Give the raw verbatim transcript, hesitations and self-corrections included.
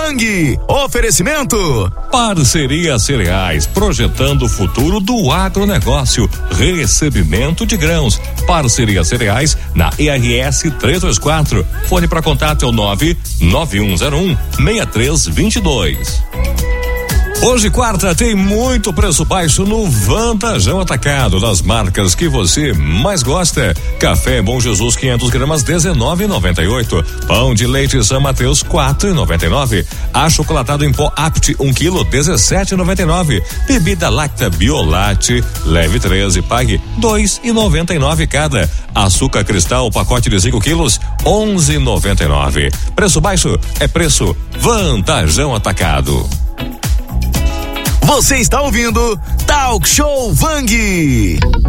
Vang. Oferecimento. Parceria Cereais, projetando o futuro do agronegócio. Recebimento de grãos. Parceria Cereais na E R S trezentos e vinte e quatro. Fone para contato é o nove nove um zero um seis três dois dois. Hoje, quarta, tem muito preço baixo no Vantajão Atacado, das marcas que você mais gosta. Café Bom Jesus quinhentos gramas, dezenove e noventa e oito. Pão de leite São Mateus, quatro e noventa e nove. Achocolatado em pó Apt, um quilo, dezessete e noventa e nove. Bebida Lacta Biolate, leve treze, pague dois e noventa e nove cada. Açúcar Cristal, pacote de cinco quilos, onze e noventa e nove. Preço baixo é preço Vantajão Atacado. Você está ouvindo Talk Show Vang.